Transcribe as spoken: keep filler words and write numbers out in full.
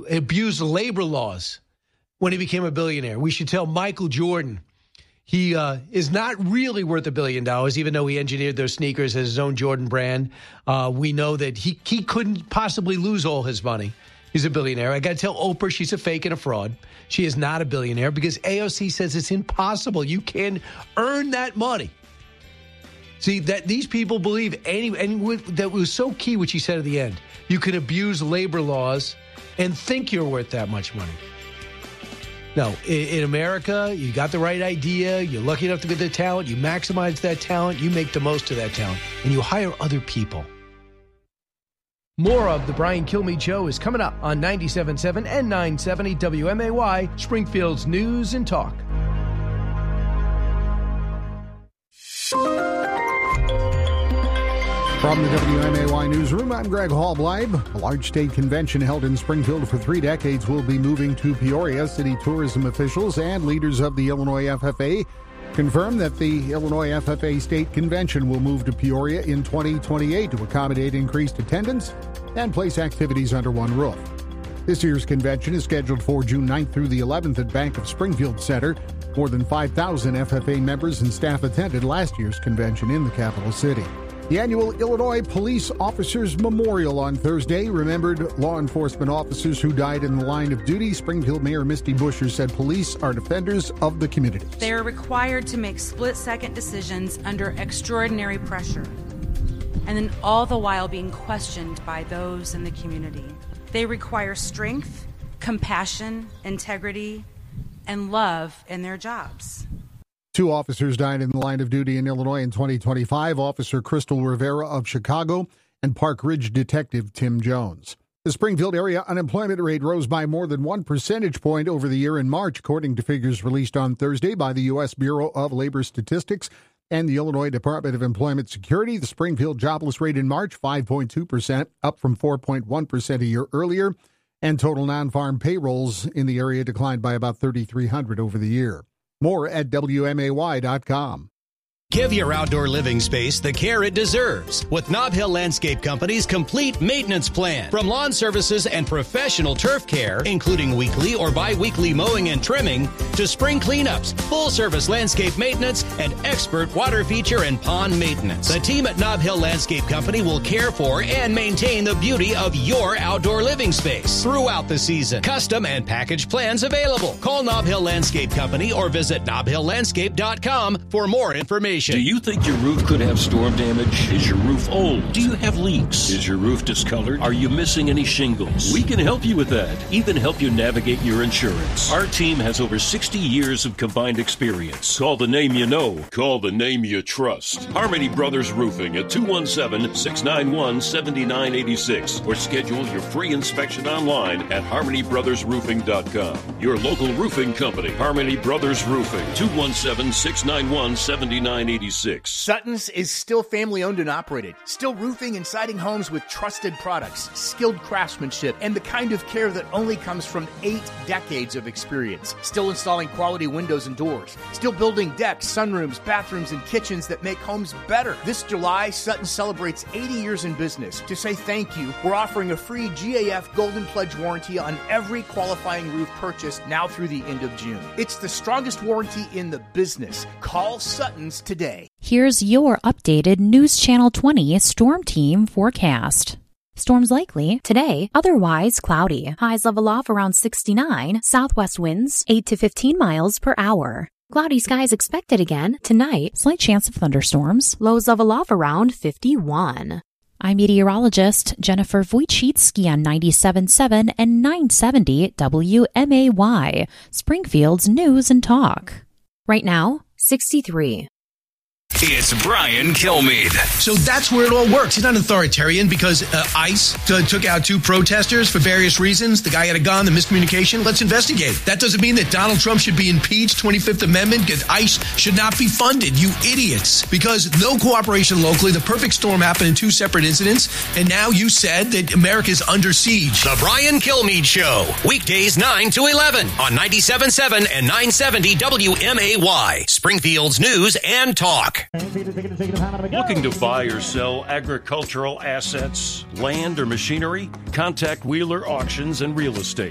abused labor laws when he became a billionaire. We should tell Michael Jordan he uh, is not really worth a billion dollars, even though he engineered those sneakers as his own Jordan brand. Uh, we know that he, he couldn't possibly lose all his money. He's a billionaire. I got to tell Oprah she's a fake and a fraud. She is not a billionaire because A O C says it's impossible. You can earn that money. See, that these people believe, any, and that was so key what she said at the end. You can abuse labor laws and think you're worth that much money. No, in, in America, you got the right idea, you're lucky enough to get the talent, you maximize that talent, you make the most of that talent, and you hire other people. More of The Brian Kilmeade Show is coming up on ninety-seven point seven and nine seventy W M A Y, Springfield's News and Talk. From the W M A Y Newsroom, I'm Greg Hallbleib. A large state convention held in Springfield for three decades will be moving to Peoria. City tourism officials and leaders of the Illinois F F A confirmed that the Illinois F F A State Convention will move to Peoria in twenty twenty-eight to accommodate increased attendance and place activities under one roof. This year's convention is scheduled for June ninth through the eleventh at Bank of Springfield Center. More than five thousand F F A members and staff attended last year's convention in the capital city. The annual Illinois Police Officers Memorial on Thursday remembered law enforcement officers who died in the line of duty. Springfield Mayor Misty Buscher said police are defenders of the community. They are required to make split-second decisions under extraordinary pressure, and then all the while being questioned by those in the community. They require strength, compassion, integrity, and love in their jobs. Two officers died in the line of duty in Illinois in twenty twenty-five, Officer Crystal Rivera of Chicago and Park Ridge Detective Tim Jones. The Springfield area unemployment rate rose by more than one percentage point over the year in March, according to figures released on Thursday by the U S Bureau of Labor Statistics and the Illinois Department of Employment Security. The Springfield jobless rate in March, five point two percent, up from four point one percent a year earlier, and total non-farm payrolls in the area declined by about thirty-three hundred over the year. More at W M A Y dot com. Give your outdoor living space the care it deserves with Nob Hill Landscape Company's complete maintenance plan. From lawn services and professional turf care, including weekly or bi-weekly mowing and trimming, to spring cleanups, full-service landscape maintenance, and expert water feature and pond maintenance. The team at Nob Hill Landscape Company will care for and maintain the beauty of your outdoor living space throughout the season. Custom and package plans available. Call Nob Hill Landscape Company or visit nob hill landscape dot com for more information. Do you think your roof could have storm damage? Is your roof old? Do you have leaks? Is your roof discolored? Are you missing any shingles? We can help you with that, even help you navigate your insurance. Our team has over sixty years of combined experience. Call the name you know. Call the name you trust. Harmony Brothers Roofing at two one seven, six nine one, seven nine eight six or schedule your free inspection online at harmony brothers roofing dot com. Your local roofing company, Harmony Brothers Roofing, two one seven, six nine one, seven nine eight six. Sutton's is still family-owned and operated, still roofing and siding homes with trusted products, skilled craftsmanship, and the kind of care that only comes from eight decades of experience. Still installing quality windows and doors, still building decks, sunrooms, bathrooms, and kitchens that make homes better. This July, Sutton celebrates eighty years in business. To say thank you, we're offering a free G A F Golden Pledge warranty on every qualifying roof purchased now through the end of June. It's the strongest warranty in the business. Call Sutton's today. Here's your updated News Channel twenty Storm Team forecast. Storms likely today, otherwise cloudy. Highs level off around sixty-nine, southwest winds eight to fifteen miles per hour. Cloudy skies expected again tonight, slight chance of thunderstorms. Lows level off around fifty-one. I'm meteorologist Jennifer Wojcicki on ninety-seven point seven and nine seventy W M A Y, Springfield's News and Talk. Right now, sixty-three. It's Brian Kilmeade. So that's where it all works. He's not authoritarian because uh, ICE t- took out two protesters for various reasons. The guy had a gun, the miscommunication. Let's investigate. That doesn't mean that Donald Trump should be impeached, twenty-fifth Amendment, because ICE should not be funded, you idiots. Because no cooperation locally, the perfect storm happened in two separate incidents, and now you said that America's under siege. The Brian Kilmeade Show, weekdays nine to eleven on ninety-seven point seven and nine seventy W M A Y, Springfield's News and Talk. Looking to buy or sell agricultural assets, land, or machinery? Contact Wheeler Auctions and Real Estate.